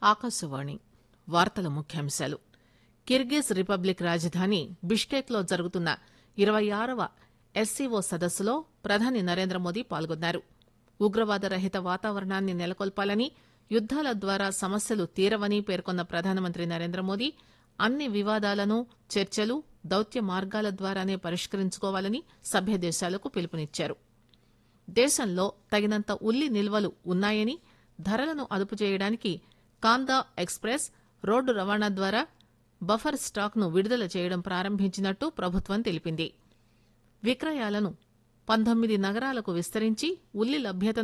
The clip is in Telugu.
ఆకాశవాణి వార్తల ముఖ్యాంశాలు. కిర్గిజ్ రిపబ్లిక్ రాజధాని బిష్కేక్ లో జరుగుతున్న 26వ ఎస్సీఓ సదస్సులో ప్రధాని నరేంద్రమోదీ పాల్గొన్నారు. ఉగ్రవాద రహిత వాతావరణాన్ని నెలకొల్పాలని, యుద్దాల ద్వారా సమస్యలు తీరవని పేర్కొన్న ప్రధానమంత్రి నరేంద్రమోదీ అన్ని వివాదాలను చర్చలు, దౌత్య మార్గాల ద్వారానే పరిష్కరించుకోవాలని సభ్యదేశాలకు పిలుపునిచ్చారు. దేశంలో తగినంత ఉల్లి నిల్వలు ఉన్నాయని, ధరలను అదుపు చేయడానికి కాందా ఎక్స్ ప్రెస్ రోడ్డు రవాణా ద్వారా బఫర్ స్టాక్ ను విడుదల చేయడం ప్రారంభించినట్టు ప్రభుత్వం తెలిపింది. విక్రయాలను 19 నగరాలకు విస్తరించి ఉల్లి లభ్యతను